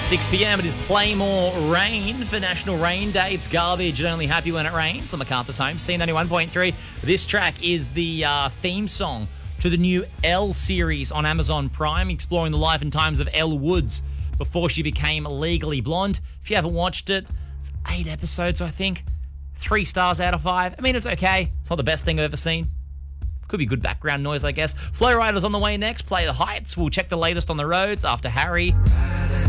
6 p.m. It is Play More Rain for National Rain Day. It's garbage and only happy when it rains on MacArthur's Home. C91.3. This track is the theme song to the new Elle series on Amazon Prime, exploring the life and times of Elle Woods before she became Legally Blonde. If you haven't watched it, it's 8 episodes, I think. 3 stars out of 5. I mean, it's okay. It's not the best thing I've ever seen. Could be good background noise, I guess. Flow Riders on the way next. Play the Heights. We'll check the latest on the roads after Harry.